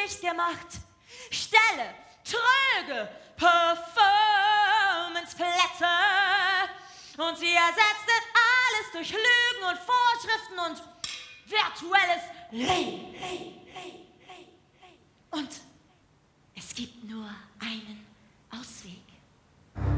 nichts gemacht. Stelle, tröge Performanceplätze. Und sie ersetzten alles durch Lügen und Vorschriften und virtuelles Leben.